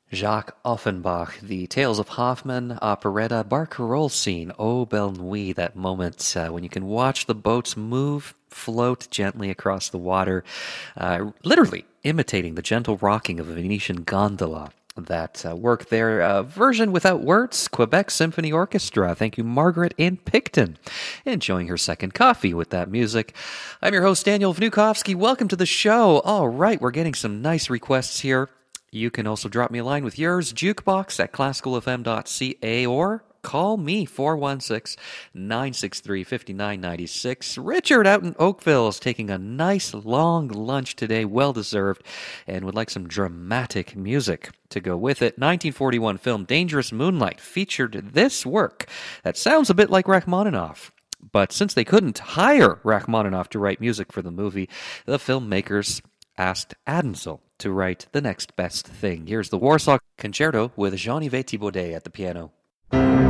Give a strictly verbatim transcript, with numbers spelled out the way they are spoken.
Jacques Offenbach, the Tales of Hoffmann operetta barcarolle scene, O Belle Nuit, that moment uh, when you can watch the boats move, float gently across the water, uh, literally imitating the gentle rocking of a Venetian gondola. That uh, work there, uh, version without words, Quebec Symphony Orchestra. Thank you, Margaret in Picton, enjoying her second coffee with that music. I'm your host, Daniel Vnukovsky. Welcome to the show. All right, we're getting some nice requests here. You can also drop me a line with yours, jukebox at classical f m dot c a, or call me, four one six, nine six three, five nine nine six. Richard out in Oakville is taking a nice long lunch today, well-deserved, and would like some dramatic music to go with it. nineteen forty-one film Dangerous Moonlight featured this work that sounds a bit like Rachmaninoff. But since they couldn't hire Rachmaninoff to write music for the movie, the filmmakers asked Adensel to write the next best thing. Here's the Warsaw Concerto with Jean-Yves Thibaudet at the piano.